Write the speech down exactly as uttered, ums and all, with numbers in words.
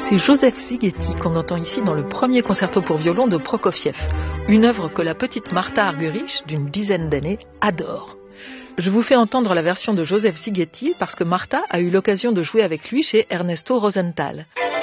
C'est Joseph Szigeti qu'on entend ici dans le premier concerto pour violon de Prokofiev, une œuvre que la petite Martha Argerich, d'une dizaine d'années, adore. Je vous fais entendre la version de Joseph Szigeti parce que Martha a eu l'occasion de jouer avec lui chez Ernesto Rosenthal.